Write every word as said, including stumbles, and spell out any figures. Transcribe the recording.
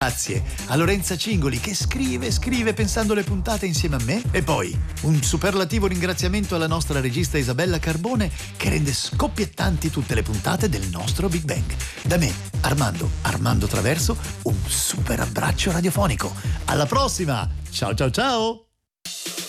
grazie a Lorenza Cingoli che scrive, scrive pensando le puntate insieme a me. E poi un superlativo ringraziamento alla nostra regista Isabella Carbone che rende scoppiettanti tutte le puntate del nostro Big Bang. Da me, Armando, Armando Traverso, un super abbraccio radiofonico. Alla prossima! Ciao ciao ciao!